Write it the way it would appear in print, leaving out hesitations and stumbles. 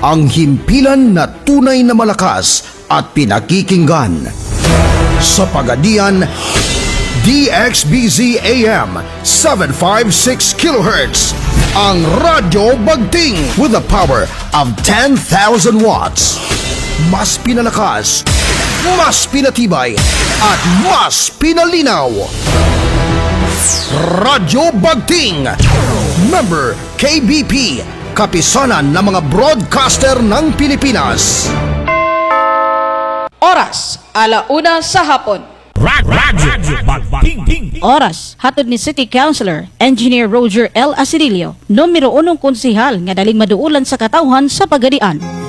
ang himpilan na tunay na malakas at pinakikinggan. Sa Pagadian, DXBZ AM 756 kHz, ang Radyo Bagting with a power of 10,000 watts. Mas pinalakas, mas pinatibay, at mas pinalinaw. Radyo Bagting, member KBP, kapisanan ng mga broadcaster ng Pilipinas. Oras, 1:00 sa hapon. Radyo Bagting. Oras, hatod ni City Councilor, Engineer Roger L. Asidilio, numero 1 konsehal nga daling maduulan sa katawhan sa Pagadian.